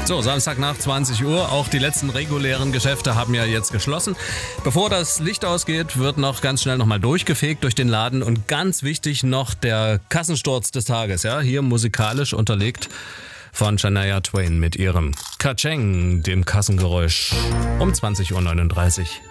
So, Samstag nach 20 Uhr. Auch die letzten regulären Geschäfte haben ja jetzt geschlossen. Bevor das Licht ausgeht, wird noch ganz schnell nochmal durchgefegt durch den Laden. Und ganz wichtig noch der Kassensturz des Tages. Ja, hier musikalisch unterlegt von Shania Twain mit ihrem Ka-Cheng, dem Kassengeräusch um 20.39 Uhr.